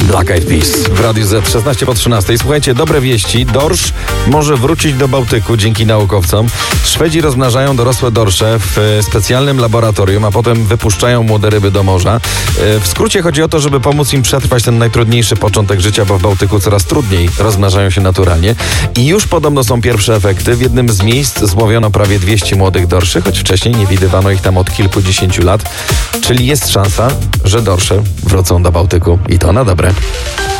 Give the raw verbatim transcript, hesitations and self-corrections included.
Black Eyed Peas w Radiu Z, szesnaście po trzynastej. Słuchajcie, dobre wieści. Dorsz może wrócić do Bałtyku dzięki naukowcom. Szwedzi rozmnażają dorosłe dorsze w specjalnym laboratorium, a potem wypuszczają młode ryby do morza. W skrócie chodzi o to, żeby pomóc im przetrwać ten najtrudniejszy początek życia, bo w Bałtyku coraz trudniej rozmnażają się naturalnie. I już podobno są pierwsze efekty. W jednym z miejsc złowiono prawie dwieście młodych dorszy, choć wcześniej nie widywano ich tam od kilkudziesięciu lat. Czyli jest szansa, że dorsze wrócą do Bałtyku i to na dobre.